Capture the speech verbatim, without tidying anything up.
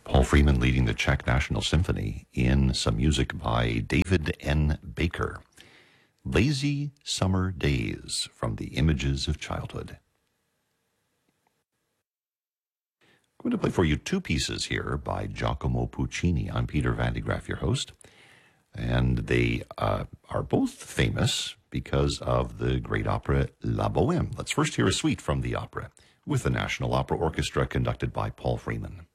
Paul Freeman leading the Czech National Symphony in some music by David N. Baker. Lazy Summer Days from the Images of Childhood. I'm going to play for you two pieces here by Giacomo Puccini. I'm Peter Van de Graaff, your host. And they uh, are both famous because of the great opera La Bohème. Let's first hear a suite from the opera with the National Opera Orchestra conducted by Paul Freeman.